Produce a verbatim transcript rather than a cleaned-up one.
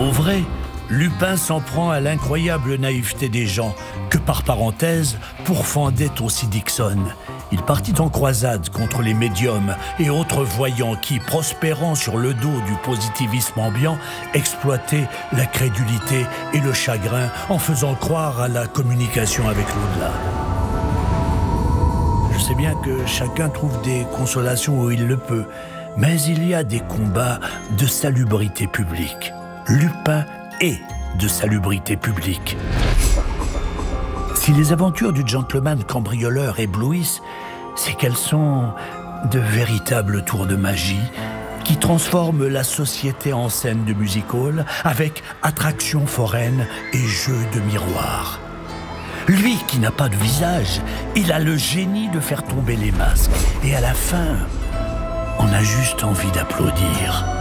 Au vrai, Lupin s'en prend à l'incroyable naïveté des gens, que par parenthèse pourfendait aussi Dickson. Il partit en croisade contre les médiums et autres voyants qui, prospérant sur le dos du positivisme ambiant, exploitaient la crédulité et le chagrin en faisant croire à la communication avec l'au-delà. Je sais bien que chacun trouve des consolations où il le peut, mais il y a des combats de salubrité publique. Lupin est de salubrité publique. Si les aventures du gentleman cambrioleur éblouissent, c'est qu'elles sont de véritables tours de magie qui transforment la société en scène de music-hall avec attractions foraines et jeux de miroirs. Lui qui n'a pas de visage, il a le génie de faire tomber les masques. Et à la fin, on a juste envie d'applaudir.